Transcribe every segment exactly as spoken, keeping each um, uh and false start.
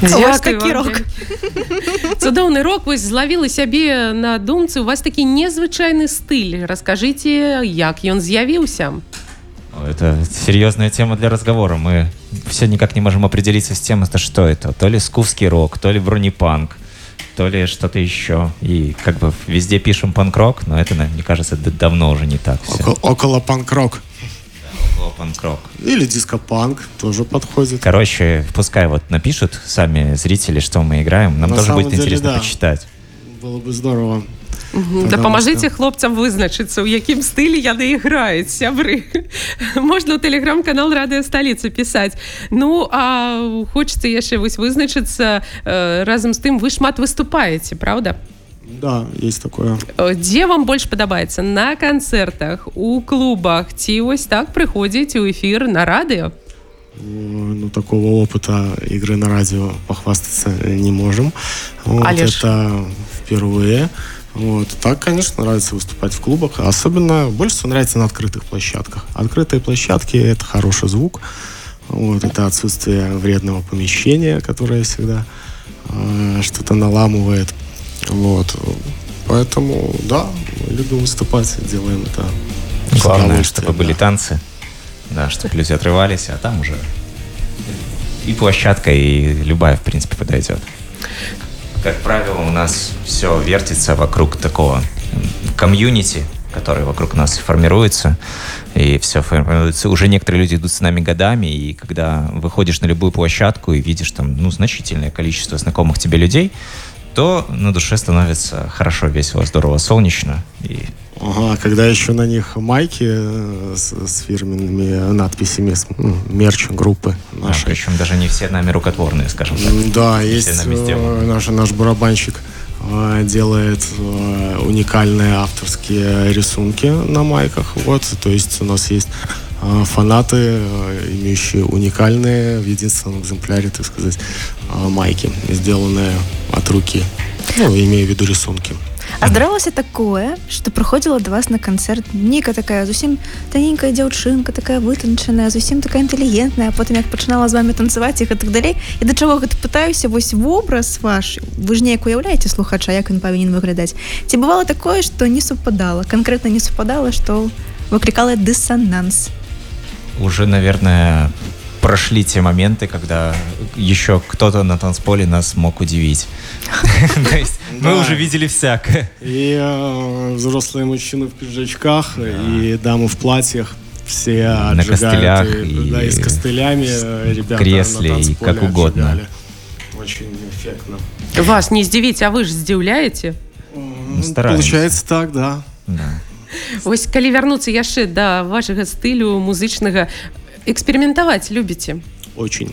Ось такі рок. Цудоўны рок, вось злавіла сябе на думцы. У вас такі незвычайны стыль. Раскажите, як ён з'явіўся? Это серьезная тема для разговора. Мы все никак не можем определиться с тем, это что это. То ли скуфский рок, то ли бронепанк, то ли что-то еще. И как бы везде пишем панк-рок, но это, мне кажется, давно уже не так все. Около, около панк-рок. Около панк-рок. Или диско-панк тоже подходит. Короче, пускай вот напишут сами зрители, что мы играем. Нам На тоже будет деле, интересно да. почитать. Было бы здорово. Угу. Дапамажыце хлопцам вызначыцца, у якім стылі яны іграюць, сябры. Можна ў тэлеграм-канал Радыё Сталіца пісаць. Ну, а хочацца яшчэ вось вызначыцца, э, разам з тым вы шмат выступаеце, правда? Да, есть такое. Дзе вам больш падабаецца? На канцэртах, у клубах, ці вось так прыходзіць у эфір на радыё? Ну, такого опыта игры на радио похвастаться не можем. Вот, Олеж. Это впервые. Вот. Так, конечно, нравится выступать в клубах. Особенно больше всего нравится на открытых площадках. Открытые площадки — это хороший звук. Вот. Это отсутствие вредного помещения, которое всегда э, что-то наламывает. Вот. Поэтому, да, мы любим выступать, делаем это. Главное, чтобы были да. танцы. Да, чтобы люди отрывались, а там уже и площадка, и любая, в принципе, подойдет. Как правило, у нас все вертится вокруг такого комьюнити, который вокруг нас формируется, и все формируется. Уже некоторые люди идут с нами годами, и когда выходишь на любую площадку и видишь там, ну, значительное количество знакомых тебе людей, то на душе становится хорошо, весело, здорово, солнечно. И... Ага, когда еще на них майки с, с фирменными надписями, с, ну, мерч группы нашей. А, причем даже не все нами рукотворные, скажем так. Да, не есть наш, наш барабанщик э, делает э, уникальные авторские рисунки на майках. Вот, то есть у нас есть э, фанаты, э, имеющие уникальные в единственном экземпляре, так сказать, э, майки, сделанные от руки. Ну, имею в виду рисунки. А здаралася такое, што прыходзіла да вас на канцэрт нейкая такая зусім таненькая дзяўчынка, такая вытанчаная, зусім такая інтэлігентная, а потым як пачынала з вамі танцаваць і гэтак далей. І да чаго гэта пытаюся, вось вобраз ваш, вы ж неяк уяўляеце слухача, як ён павінен выглядаць. Ці бывала такое, што не супадала, канкрэтна не супадала, што выклікала диссонанс? Уже, наверное, прошли те моменты, когда еще кто-то на танцполе нас мог удивить. То есть мы уже видели всякое. И взрослые мужчины в пиджачках, и дамы в платьях. Все на костылях, и, да, и с костылями ребята кресле, на и как угодно. Отжигали. Очень эффектно. Вас не здзівіць, а вы ж здзіўляеце? Получается так, да. Да. Вось калі вярнуцца яшчэ да вашага стылю музычнага, экспериментовать любите? Очень.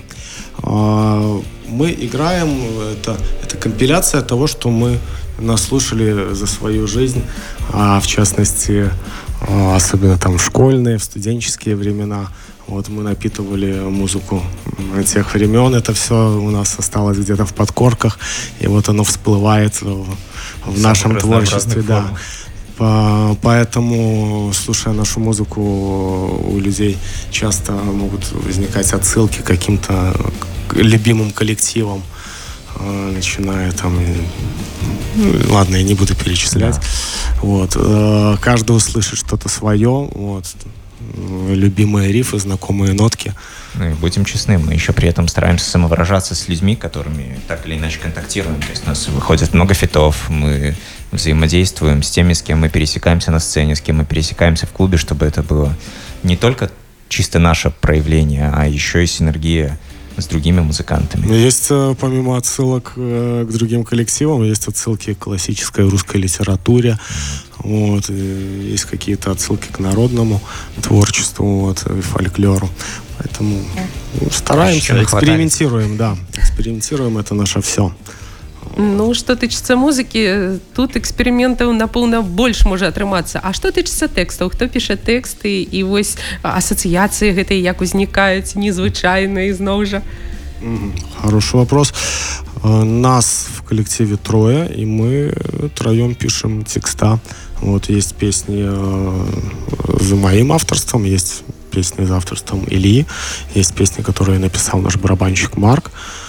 Мы играем, это, это компиляция того, что мы наслушали за свою жизнь, а в частности, особенно там в школьные, в студенческие времена. Вот мы напитывали музыку тех времен, это все у нас осталось где-то в подкорках, и вот оно всплывает в, в нашем творчестве. Да. Поэтому, слушая нашу музыку, у людей часто могут возникать отсылки к каким-то любимым коллективам, начиная там... Ну, ладно, я не буду перечислять. Да. Вот. Каждый услышит что-то свое. Вот. Любимые рифы, знакомые нотки. Ну и будем честны, мы еще при этом стараемся самовыражаться с людьми, которыми так или иначе контактируем. То есть у нас выходит много фитов, мы взаимодействуем с теми, с кем мы пересекаемся на сцене, с кем мы пересекаемся в клубе, чтобы это было не только чисто наше проявление, а еще и синергия с другими музыкантами. Есть, помимо отсылок к другим коллективам, есть отсылки к классической русской литературе, вот, есть какие-то отсылки к народному творчеству, вот, и фольклору. Поэтому ну, стараемся, экспериментируем, да, экспериментируем, это наше все. Ну, што тычыцца музыкі, тут эксперыментаў, напэўна, больш можа атрымацца. А што тычыцца тэкстаў? Хто піша тэксты і вось асацыяцыі гэтыя як узнікаюць незвычайныя зноў жа? Хороший вопрос. Нас в коллективе трое, и мы троем пишем текста. Вот есть песни за моим авторством, есть песни за авторством Ильи, есть песни, которые написал наш барабанщик Марк.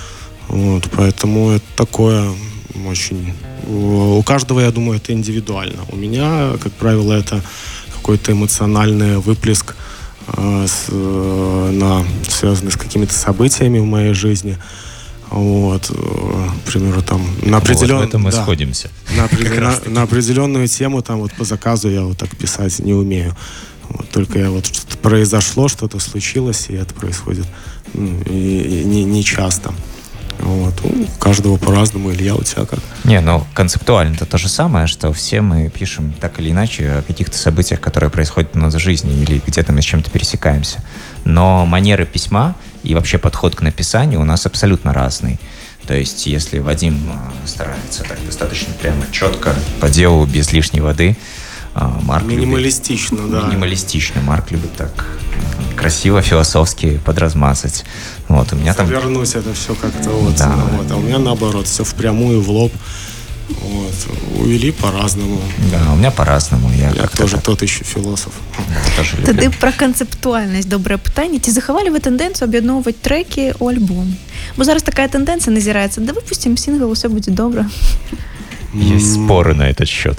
Вот, поэтому это такое очень... У каждого, я думаю, это индивидуально. У меня, как правило, это какой-то эмоциональный выплеск, э, с, э, на, связанный с какими-то событиями в моей жизни. Вот, э, к примеру, там на определенную... Вот в этом мы да, сходимся. На, на, на определенную тему, там вот по заказу я вот так писать не умею. Вот, только я вот что-то произошло, что-то случилось, и это происходит ну, и, и не, не часто. Вот. У каждого по-разному. Илья, у тебя как? Не, ну концептуально это то же самое, что все мы пишем так или иначе о каких-то событиях, которые происходят у нас в жизни, или где-то мы с чем-то пересекаемся. Но манеры письма и вообще подход к написанию у нас абсолютно разный. То есть, если Вадим старается так достаточно прямо четко, по делу, без лишней воды, Марк минималистично, любит, да. Минималистично. Марк любит так красиво, философски подразмазать. Вот, у меня там... Завернуть это все как-то вот, да. вот. А у меня наоборот, все впрямую, в лоб. Вот. У Ильи по-разному. Да, у меня по-разному. Я, Я тоже тот еще філософ. Тоді про концептуальність добре питання. Ці заховали ви тенденцію об'єдновувати треки у альбом? Бо зараз така тенденція назирається. Да випустимо сингл, усе буде добре. Есть споры на этот счет.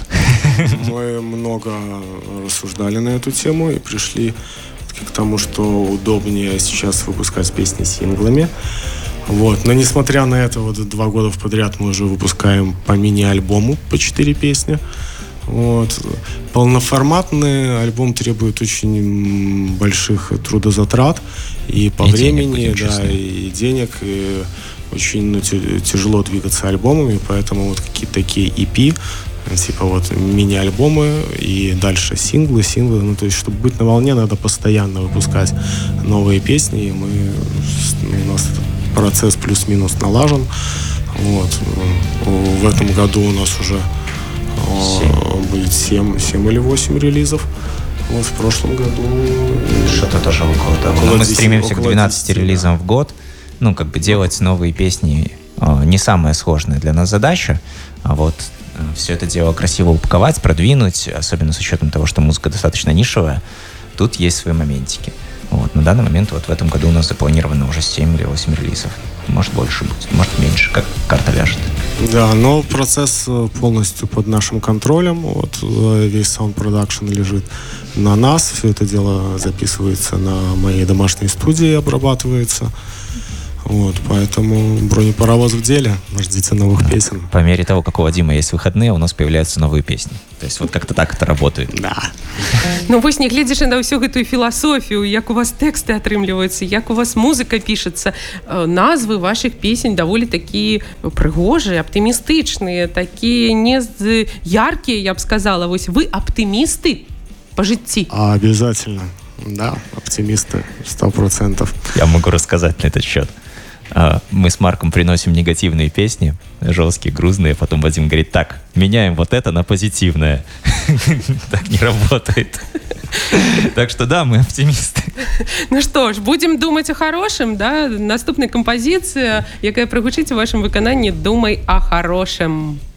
Мы много рассуждали на эту тему и пришли к тому, что удобнее сейчас выпускать песни синглами. Вот. Но несмотря на это, вот два года подряд мы уже выпускаем по мини-альбому по четыре песни. Вот. Полноформатный альбом требует очень больших трудозатрат и по и времени, денег, да, и денег, и очень ну, тяжело двигаться альбомами, поэтому вот какие-то такие и пи, типа вот мини-альбомы и дальше синглы, синглы, ну то есть, чтобы быть на волне, надо постоянно выпускать новые песни, и мы, у нас этот процесс плюс-минус налажен. Вот. В этом году у нас уже семь. будет семь, семь или восемь релизов. Вот в прошлом году... Что-то тоже около того. Около мы десяти, стремимся к двенадцати десяти, релизам да. в год. Ну, как бы делать новые песни не самая сложная для нас задача. А вот все это дело красиво упаковать, продвинуть, особенно с учетом того, что музыка достаточно нишевая, тут есть свои моментики. Вот. На данный момент вот в этом году у нас запланировано уже семь или восемь релизов. Может, больше будет, может, меньше, как карта ляжет. Да, но процесс полностью под нашим контролем. Вот весь саунд-продакшн лежит на нас. Все это дело записывается на моей домашней студии, обрабатывается. Вот, поэтому бронепаровоз в деле. Ждите новых да. песен. По мере того, как у Вадима есть выходные, у нас появляются новые песни. То есть вот как-то так это работает. Да. Ну вось не гледзячы на ўсю гэтую філасофію, як у вас тэксты атрымліваюцца, як у вас музыка пішацца, назвы вашых песень даволі такія прыгожыя, аптымістычныя, такія не яркія, я б сказала. Вось вы аптымісты по жыцці? Обязательно. Да, оптимисты, сто процентов. Я могу рассказать на этот счет. Мы с Марком приносим негативные песни, жесткие, грузные, потом Вадим говорит, так, меняем вот это на позитивное. Так не работает. Так что да, мы оптимисты. Ну что ж, будем думать о хорошем, да? Наступная композиция, якая прагучыць у вашем выкананні «Думай о хорошем».